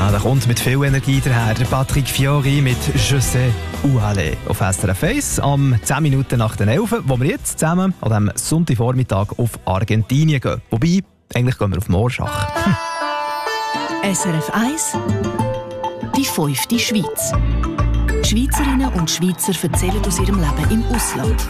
Ja, da kommt mit viel Energie daher der Patrick Fiori mit «Je sais où aller» auf SRF 1 am 10 Minuten nach den 11, wo wir jetzt zusammen an diesem Sonntagvormittag auf Argentinien gehen. Wobei, eigentlich gehen wir auf Morschach. SRF 1 Die 5. Schweiz. Schweizerinnen und Schweizer erzählen aus ihrem Leben im Ausland.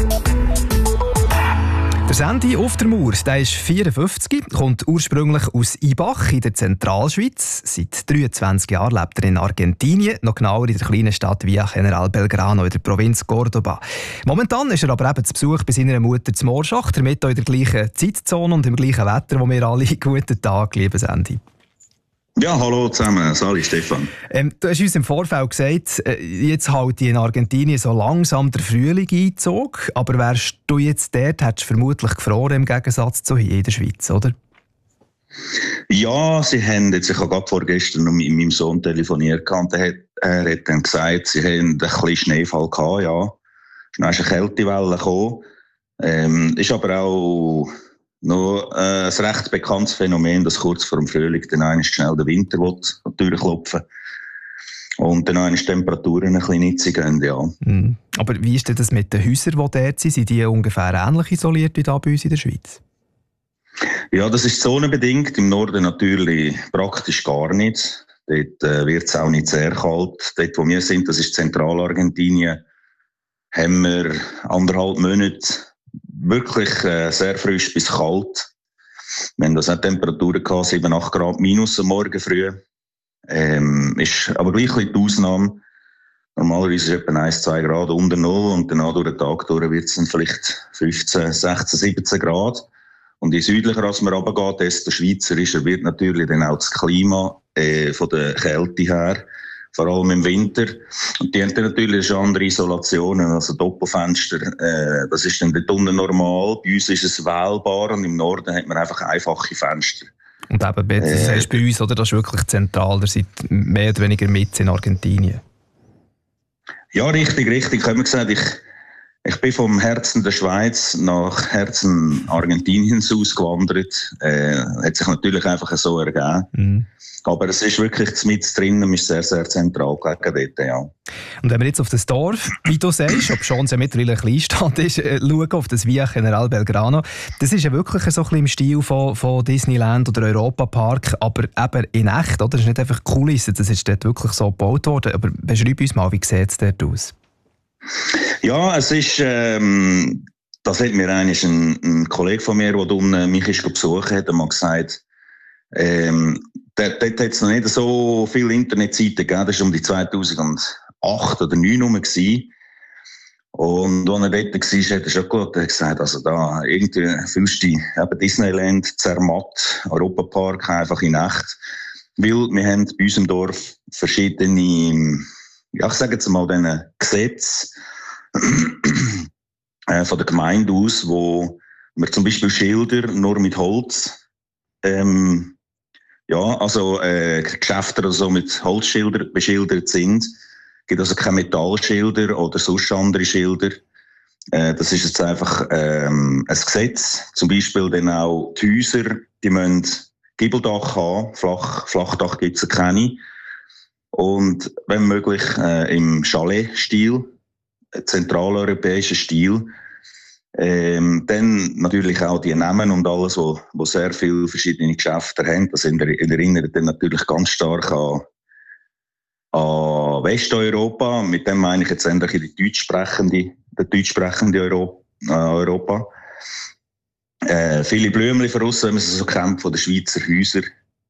Der Sandy auf der Mauer, der ist 54, kommt ursprünglich aus Ibach in der Zentralschweiz. Seit 23 Jahren lebt er in Argentinien, noch genauer in der kleinen Stadt Villa General Belgrano in der Provinz Córdoba. Momentan ist er aber eben zu Besuch bei seiner Mutter zu Morschach, damit auch in der gleichen Zeitzone und im gleichen Wetter, wo wir alle guten Tag, liebe Sandy. Ja, hallo zusammen. Sali, Stefan. Du hast uns im Vorfeld gesagt, jetzt halt in Argentinien so langsam der Frühling eingezogen. Aber wärst du jetzt dort, hättest du vermutlich gefroren im Gegensatz zu hier in der Schweiz, oder? Ja, sie haben jetzt, ich habe gerade vorgestern noch mit meinem Sohn telefoniert und er hat dann gesagt, sie haben ein bisschen Schneefall gehabt, ja. Dann ist eine Kältewelle gekommen. Ist aber auch noch ein recht bekanntes Phänomen, dass kurz vor dem Frühling dann einmal schnell der Winter durchklopfen und dann einmal die Temperaturen ein bisschen nitzig gehen, ja. Aber wie ist denn das mit den Häusern, die dort sind? Sind die ungefähr ähnlich isoliert wie da bei uns in der Schweiz? Ja, das ist zonenbedingt. Im Norden natürlich praktisch gar nicht. Dort wird es auch nicht sehr kalt. Dort, wo wir sind, das ist Zentralargentinien, haben wir 1,5 Monate wirklich sehr frisch bis kalt. Wir haben das auch Temperaturen gehabt, 7-8 Grad minus am Morgen früh. Ist aber gleich die Ausnahme. Normalerweise ist es etwa 1-2 Grad unter Null und danach durch den Tag durch wird es dann vielleicht 15, 16, 17 Grad. Und je südlicher als man runtergeht, desto schweizerischer wird natürlich dann auch das Klima von der Kälte her. Vor allem im Winter. Und die haben dann natürlich schon andere Isolationen, also Doppelfenster. Das ist dann dort unten normal. Bei uns ist es wählbar und im Norden hat man einfach einfache Fenster. Und eben, das heißt bei uns, oder? Das ist wirklich zentral. Ihr seid mehr oder weniger mit in Argentinien. Ja, richtig. Ich habe gesagt, ich bin vom Herzen der Schweiz nach Herzen Argentiniens ausgewandert. Hat sich natürlich einfach so ergeben. Aber es ist wirklich mit drin und ist sehr, sehr zentral gelegen dort, ja. Und wenn wir jetzt auf das Dorf, wie du sagst, ob schon es ja mittlerweile eine Kleinstadt ist, schauen auf das Villa General Belgrano, das ist ja wirklich so ein bisschen im Stil von Disneyland oder Europa-Park, aber eben in echt, oder? Das ist nicht einfach Kulisse, das ist dort wirklich so gebaut worden. Aber beschreib uns mal, wie sieht es dort aus? Ja, es ist, das hat mir eigentlich ein Kollege von mir, der mich besucht hat, mal gesagt, dort hat es noch nicht so viele Internetseiten gegeben, das war um die 2008 oder 2009 herum. Und als er dort war, hat er schon gut gesagt, also da irgendwie fühlst du dich eben Disneyland, Zermatt, Europapark einfach in echt. Weil wir haben bei uns im Dorf verschiedene, ja, ich sage jetzt mal, diese Gesetze von der Gemeinde aus, wo wir zum Beispiel Schilder nur mit Holz, Geschäfte oder so mit Holzschildern beschildert sind. Es gibt also keine Metallschilder oder sonst andere Schilder. Das ist jetzt einfach ein Gesetz. Zum Beispiel dann auch die Häuser, die müssen Giebeldach haben. Flachdach gibt es ja keine. Und wenn möglich im Chalet-Stil, zentraleuropäischen Stil. Dann natürlich auch die Namen und alles, wo sehr viele verschiedene Geschäfte haben. Das erinnert dann natürlich ganz stark an Westeuropa. Mit dem meine ich jetzt endlich die deutschsprechende Europa. Viele Blümchen von aussen, wenn man sie so kennt, von den Schweizer Häusern.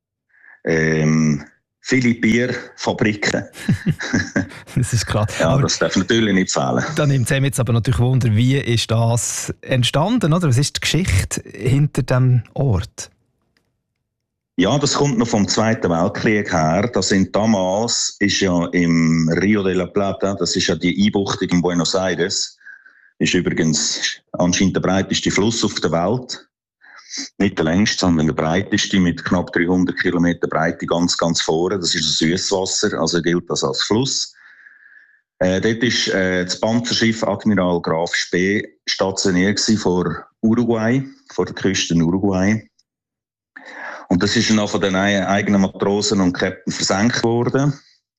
Viele Bierfabriken. Das ist klar. Ja, das darf natürlich nicht fehlen. Da nimmt es jetzt aber natürlich Wunder, wie ist das entstanden, oder? Was ist die Geschichte hinter diesem Ort? Ja, das kommt noch vom Zweiten Weltkrieg her. Das sind damals, ist ja im Rio de la Plata, das ist ja die Einbuchtung in Buenos Aires, ist übrigens anscheinend der breiteste Fluss auf der Welt. Nicht der längste, sondern der breiteste mit knapp 300 Kilometer Breite ganz, ganz vorne. Das ist Süßwasser, also gilt das als Fluss. Dort war das Panzerschiff Admiral Graf Spee stationiert vor Uruguay, vor der Küste Uruguay. Und das ist dann auch von den eigenen Matrosen und Captain versenkt worden.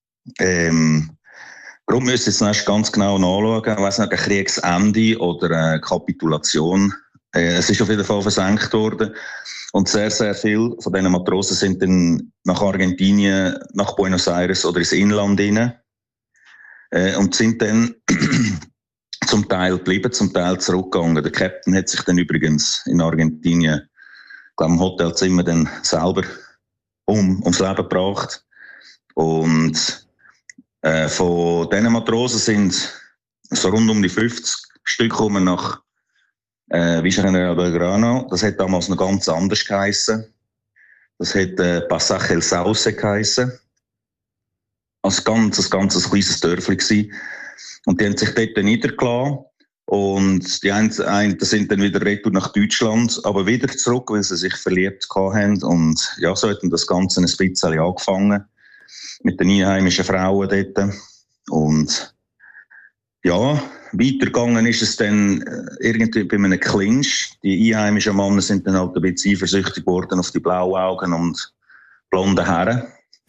Warum müssen wir jetzt ganz genau nachschauen? Ich weiss nicht, ein Kriegsende oder eine Kapitulation. Es ist auf jeden Fall versenkt worden. Und sehr, sehr viele von diesen Matrosen sind dann nach Argentinien, nach Buenos Aires oder ins Inland rein. Und sind dann zum Teil geblieben, zum Teil zurückgegangen. Der Captain hat sich dann übrigens in Argentinien, ich glaube, im Hotelzimmer dann selber ums Leben gebracht. Und von diesen Matrosen sind so rund um die 50 Stück gekommen nach Villa General Belgrano. Das hat damals noch ganz anders geheissen. Das hat Pasaje El Sauce geheissen. Ein ganz kleines Dörfli gsi. Und die haben sich dort niedergelassen. Und die einen sind dann wieder retour nach Deutschland, aber wieder zurück, weil sie sich verliebt haben. Und ja, so hat dann das Ganze ein bisschen angefangen. Mit den einheimischen Frauen dort. Und ja, weitergegangen ist es dann irgendwie bei einem Clinch. Die einheimischen Männer sind dann halt ein bisschen eifersüchtig geworden auf die blauen Augen und blonden Haare.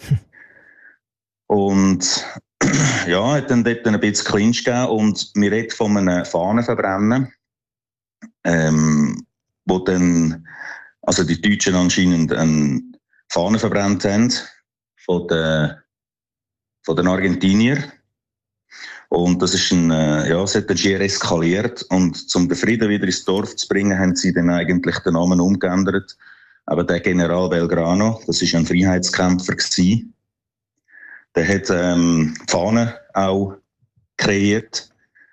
Und ja, hat dann dort ein bisschen Clinch gegeben und wir reden von einem Fahnenverbrennen, wo dann, also die Deutschen anscheinend eine Fahne verbrannt haben von den Argentiniern. Und das ist es hat dann schier eskaliert. Und um den Frieden wieder ins Dorf zu bringen, haben sie dann eigentlich den Namen umgeändert. Aber der General Belgrano, das war ein Freiheitskämpfer gewesen. Der hat die Fahne auch kreiert.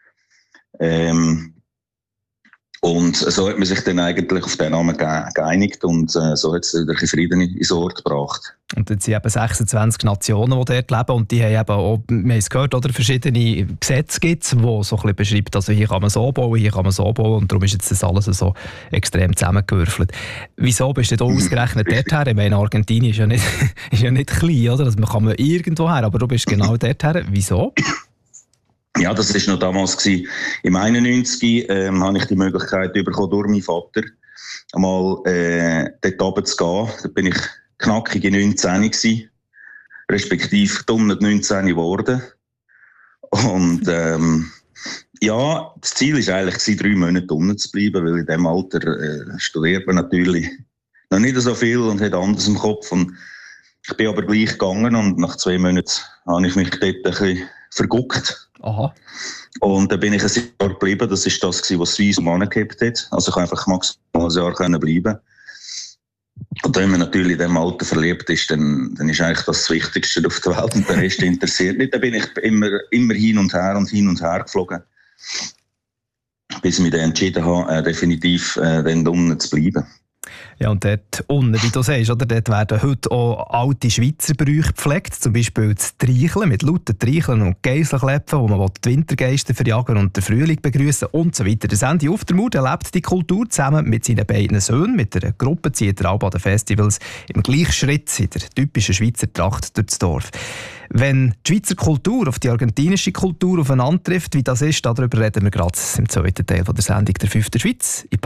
Und so hat man sich dann eigentlich auf den Namen geeinigt und so hat es wieder Frieden ins Ort gebracht. Und jetzt sind eben 26 Nationen, die dort leben und die haben eben auch, wir haben es gehört, oder, verschiedene Gesetze gibt, die so ein bisschen beschreiben, also hier kann man so bauen, hier kann man so bauen und darum ist jetzt das alles so extrem zusammengewürfelt. Wieso bist du da ausgerechnet dorthin? Ich meine, Argentinien ist ja nicht klein, oder? Also man kann irgendwo her, aber du bist genau dorthin. Wieso? Ja, das war noch damals gewesen. Im 91 habe ich die Möglichkeit bekommen, durch meinen Vater einmal dort oben zu gehen. Da bin ich knackige 19 gewesen, respektive dumme 19 geworden. Und ja, das Ziel war eigentlich 3 Monate unten zu bleiben, weil in diesem Alter studiert man natürlich noch nicht so viel und hat anders im Kopf. Und ich bin aber gleich gegangen und nach 2 Monaten habe ich mich dort ein bisschen verguckt. Aha. Und dann bin ich ein Jahr geblieben. Das war das, was Swiss angehabt hat. Also ich konnte einfach maximal ein Jahr bleiben. Und wenn man natürlich in diesem Alter verliebt ist, dann ist eigentlich das Wichtigste auf der Welt und der Rest interessiert nicht. Dann bin ich immer hin und her geflogen, bis ich mich dann entschieden habe, definitiv dann unten zu bleiben. Ja, und dort unten, wie du sagst, oder, dort werden heute auch alte Schweizer Bräuche gepflegt, zum Beispiel das Treicheln mit lauten Treicheln und Geiselklepfen, wo man die Wintergeister verjagen und den Frühling begrüßen und so weiter. Der Sandy Uftermauer erlebt die Kultur zusammen mit seinen beiden Söhnen. Mit der Gruppe zieht er auch an den Festivals im gleichen Schritt in der typischen Schweizer Tracht durch das Dorf. Wenn die Schweizer Kultur auf die argentinische Kultur aufeinander trifft, wie das ist, darüber reden wir gerade im zweiten Teil der Sendung «Der 5. Schweiz».